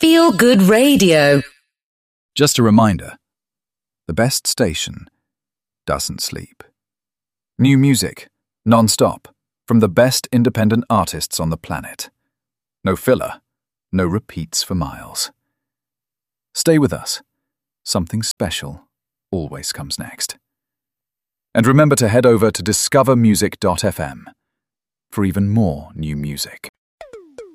Feel Good Radio. Just a reminder, the best station doesn't sleep. New music, non-stop, from the best independent artists on the planet. No filler, no repeats for miles. Stay with us. Something special always comes next. And remember to head over to discovermusic.fm for even more new music.